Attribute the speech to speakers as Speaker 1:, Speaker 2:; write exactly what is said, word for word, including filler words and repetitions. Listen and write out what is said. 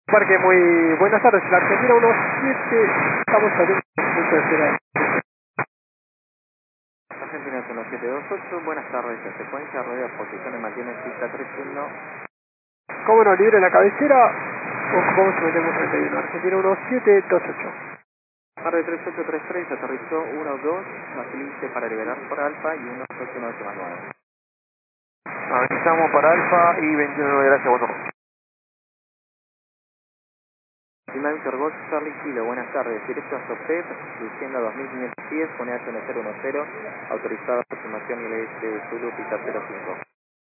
Speaker 1: Parque, muy buenas tardes. La Argentina uno siete, estamos saliendo punto de espera.
Speaker 2: Argentina uno siete dos ocho, buenas tardes. La secuencia rueda posiciones mantiene pista tres uno.
Speaker 1: ¿Cómo no? Libre la cabecera. O cómo se metemos treinta y uno. Argentina uno siete dos ocho.
Speaker 2: R tres ocho tres tres aterrizó uno dos, facilite para liberar por Alfa y uno ocho uno ocho más nueve.
Speaker 3: Avisamos para Alfa y veintinueve, gracias, voto.
Speaker 2: Lima Víctor Golf, Charlie Kilo, buenas tardes. Directo a Sopep, diciendo dos mil quinientos pies, pone H N cero uno cero, autorizada aproximación y L S Zulu, pista cero cinco.